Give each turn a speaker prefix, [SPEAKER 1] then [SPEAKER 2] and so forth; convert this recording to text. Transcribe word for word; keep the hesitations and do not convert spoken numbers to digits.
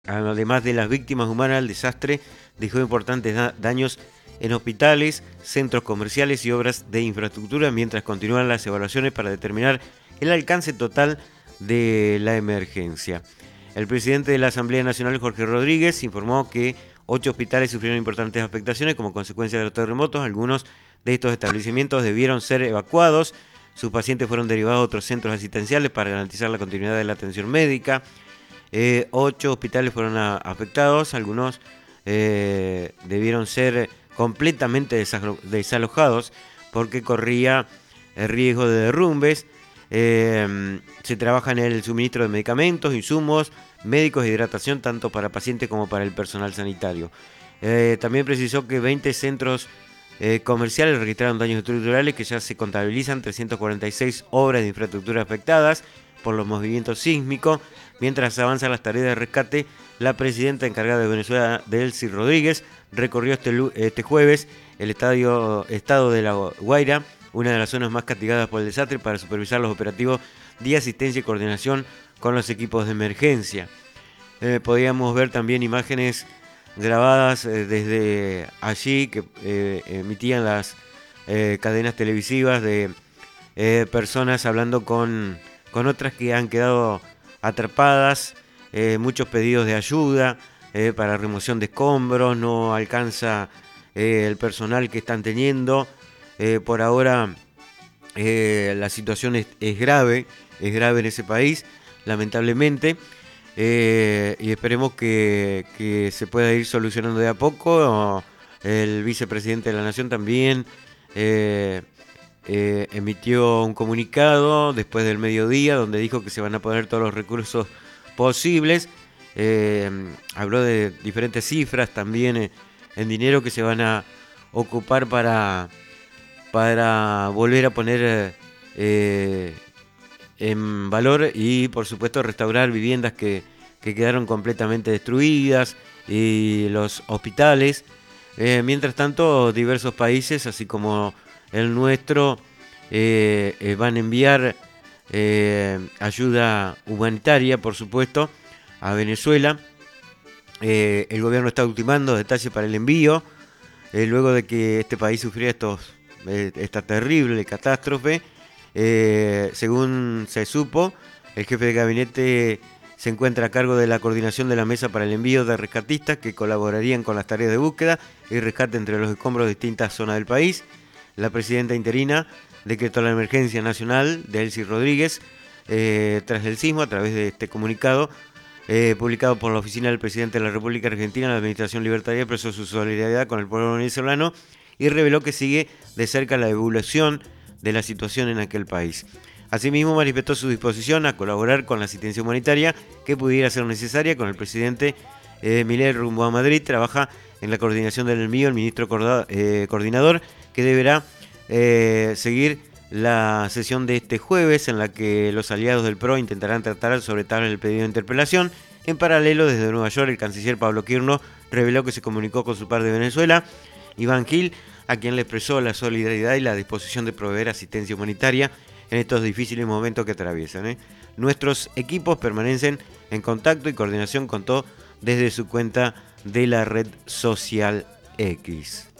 [SPEAKER 1] Además de las víctimas humanas, el desastre dejó importantes da daños en hospitales, centros comerciales y obras de infraestructura, mientras continúan las evaluaciones para determinar el alcance total de la emergencia. El presidente de la Asamblea Nacional, Jorge Rodríguez, informó que ocho hospitales sufrieron importantes afectaciones como consecuencia de los terremotos. Algunos de estos establecimientos debieron ser evacuados. Sus pacientes fueron derivados a otros centros asistenciales para garantizar la continuidad de la atención médica. Eh, ocho hospitales fueron a, afectados, algunos eh, debieron ser completamente desalojados porque corría el riesgo de derrumbes. Eh, se trabaja en el suministro de medicamentos, insumos, médicos e hidratación tanto para pacientes como para el personal sanitario. Eh, también precisó que veinte centros eh, comerciales registraron daños estructurales, que ya se contabilizan trescientas cuarenta y seis obras de infraestructura afectadas por los movimientos sísmicos. Mientras avanzan las tareas de rescate, la presidenta encargada de Venezuela, Delcy Rodríguez, recorrió este, este jueves el estadio, estado de La Guaira, una de las zonas más castigadas por el desastre, para supervisar los operativos de asistencia y coordinación con los equipos de emergencia. Eh, podíamos ver también imágenes grabadas eh, desde allí que eh, emitían las eh, cadenas televisivas de eh, personas hablando con, con otras que han quedado atrapadas, eh, muchos pedidos de ayuda eh, para remoción de escombros, no alcanza eh, el personal que están teniendo. Eh, por ahora eh, la situación es, es grave, es grave en ese país, lamentablemente, eh, y esperemos que, que se pueda ir solucionando de a poco. El vicepresidente de la Nación también eh, eh, emitió un comunicado después del mediodía donde dijo que se van a poner todos los recursos posibles. Eh, habló de diferentes cifras también eh, en dinero que se van a ocupar para, para volver a poner eh, en valor y por supuesto restaurar viviendas que, que quedaron completamente destruidas y los hospitales. Eh, mientras tanto, diversos países, así como el nuestro, eh, eh, van a enviar eh, ayuda humanitaria, por supuesto, a Venezuela. Eh, el gobierno está ultimando detalles para el envío, eh, luego de que este país sufriera estos, eh, esta terrible catástrofe. Eh, según se supo, el jefe de gabinete se encuentra a cargo de la coordinación de la mesa para el envío de rescatistas que colaborarían con las tareas de búsqueda y rescate entre los escombros de distintas zonas del país. La presidenta interina decretó la emergencia nacional de Delcy Rodríguez eh, tras el sismo. A través de este comunicado eh, publicado por la oficina del presidente de la República Argentina, la Administración Libertaria expresó su solidaridad con el pueblo venezolano y reveló que sigue de cerca la evolución de la situación en aquel país. Asimismo, manifestó su disposición a colaborar con la asistencia humanitaria que pudiera ser necesaria. Con el presidente eh, Milei rumbo a Madrid, trabaja en la coordinación del envío el ministro eh, coordinador, que deberá eh, seguir la sesión de este jueves, en la que los aliados del P R O intentarán tratar sobre tal el pedido de interpelación. En paralelo, desde Nueva York, el canciller Pablo Quirno reveló que se comunicó con su par de Venezuela, Iván Gil, a quien le expresó la solidaridad y la disposición de proveer asistencia humanitaria en estos difíciles momentos que atraviesan. ¿eh? Nuestros equipos permanecen en contacto y coordinación, contó desde su cuenta de la red social X.